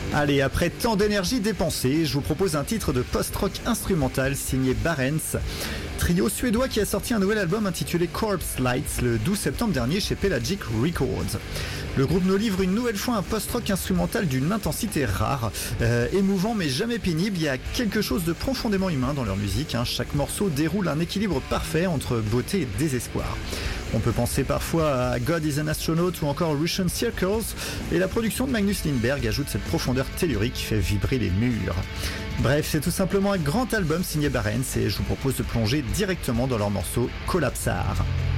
Allez, après tant d'énergie dépensée, je vous propose un titre de post-rock instrumental signé Barents, trio suédois qui a sorti un nouvel album intitulé Corpse Lights le 12 septembre dernier chez Pelagic Records. Le groupe nous livre une nouvelle fois un post-rock instrumental d'une intensité rare, émouvant mais jamais pénible. Il y a quelque chose de profondément humain dans leur musique. Chaque morceau déroule un équilibre parfait entre beauté et désespoir. On peut penser parfois à God is an Astronaut ou encore Russian Circles, et la production de Magnus Lindberg ajoute cette profondeur tellurique qui fait vibrer les murs. Bref, c'est tout simplement un grand album signé Barents et je vous propose de plonger directement dans leur morceau Collapsar.